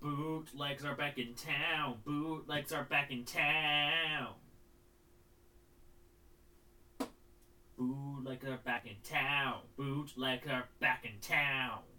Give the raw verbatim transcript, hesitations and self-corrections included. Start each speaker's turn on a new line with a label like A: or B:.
A: Bootlegs are back in town. Bootlegs are back in town. Bootlegs are back in town. Bootlegs are back in town.